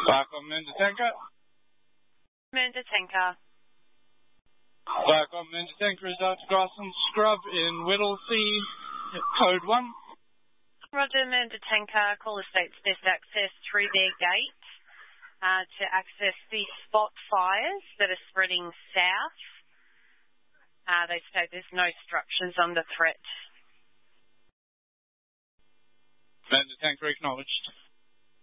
Back on Moonda Tanker. Moonda Tanker. Back on Moonda Tanker is out to Grass and Scrub in Whittlesea, code 1. Roger, Moonda Tanker, call estates best access through their gate to access the spot fires that are spreading south. They state there's no structures under threat. Moonda Tanker acknowledged.